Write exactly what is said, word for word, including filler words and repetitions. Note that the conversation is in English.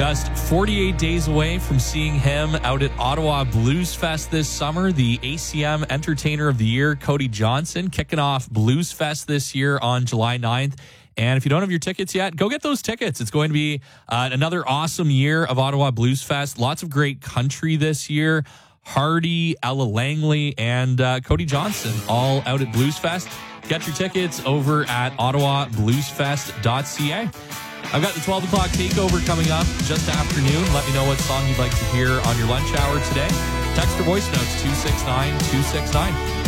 Just forty-eight days away from seeing him out at Ottawa Blues Fest this summer. The A C M Entertainer of the Year, Cody Johnson, kicking off Blues Fest this year on July ninth. And if you don't have your tickets yet, go get those tickets. It's going to be uh, another awesome year of Ottawa Blues Fest. Lots of great country this year. Hardy, Ella Langley, and uh, Cody Johnson all out at Blues Fest. Get your tickets over at ottawa blues fest dot c a. I've got the twelve o'clock takeover coming up just afternoon. Let me know what song you'd like to hear on your lunch hour today. Text or voice notes two six nine two six nine.